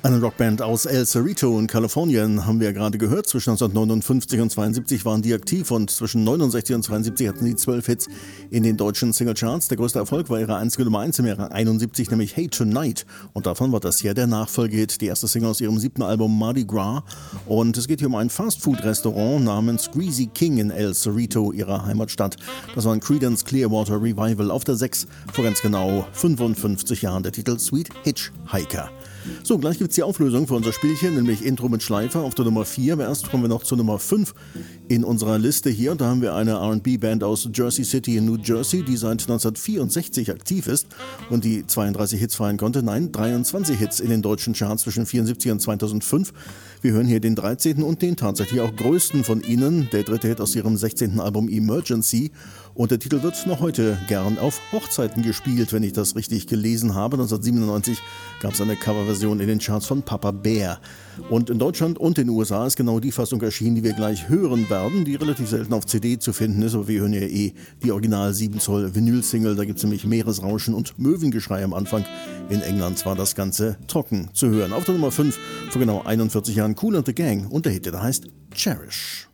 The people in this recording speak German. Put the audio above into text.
Eine Rockband aus El Cerrito in Kalifornien haben wir gerade gehört. Zwischen 1959 und 1972 waren die aktiv und zwischen 1969 und 1972 hatten sie 12 Hits in den deutschen Singlecharts. Der größte Erfolg war ihre einzige Nummer 1 im Jahre 71, nämlich Hey Tonight. Und davon war das hier der Nachfolgehit, die erste Single aus ihrem 7. Album Mardi Gras. Und es geht hier um ein Fastfood-Restaurant namens Greasy King in El Cerrito, ihrer Heimatstadt. Das war ein Creedence Clearwater Revival auf der 6 vor ganz genau 55 Jahren. Der Titel Sweet Hitchhiker. So, gleich gibt es die Auflösung für unser Spielchen, nämlich Intro mit Schleifer auf der Nummer 4. Aber erst kommen wir noch zur Nummer 5 in unserer Liste hier. Da haben wir eine R&B-Band aus Jersey City in New Jersey, die seit 1964 aktiv ist und die 32 Hits feiern konnte. Nein, 23 Hits in den deutschen Charts zwischen 1974 und 2005. Wir hören hier den 13. und den tatsächlich auch größten von ihnen. Der dritte Hit aus ihrem 16. Album Emergency. Und der Titel wird noch heute gern auf Hochzeiten gespielt, wenn ich das richtig gelesen habe. 1997 gab es eine Coverversion in den Charts von Papa Bear. Und in Deutschland und den USA ist genau die Fassung erschienen, die wir gleich hören werden, die relativ selten auf CD zu finden ist. Aber wir hören ja die Original 7 Zoll Vinyl-Single. Da gibt es nämlich Meeresrauschen und Möwengeschrei am Anfang. In England war das Ganze trocken zu hören. Auf der Nummer 5 vor genau 41 Jahren Kool and the Gang und der Hit, der heißt Cherish.